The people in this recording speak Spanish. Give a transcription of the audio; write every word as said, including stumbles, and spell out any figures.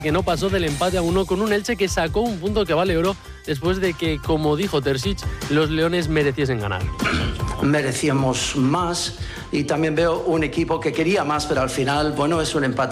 que no pasó del empate a uno con un Elche que sacó un punto que vale oro después de que, como dijo Terzic, los leones mereciesen ganar. Merecíamos más y también veo un equipo que quería más, pero al final, bueno, es un empate.